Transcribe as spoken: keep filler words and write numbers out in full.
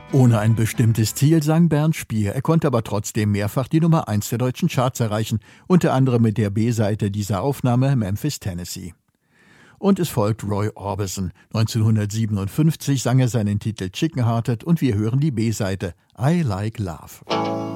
Ohne ein bestimmtes Ziel sang Bernd Spier. Er konnte aber trotzdem mehrfach die Nummer eins der deutschen Charts erreichen, unter anderem mit der B-Seite dieser Aufnahme Memphis, Tennessee. Und es folgt Roy Orbison. neunzehnhundertsiebenundfünfzig sang er seinen Titel Chicken Hearted und wir hören die B-Seite I Like Love.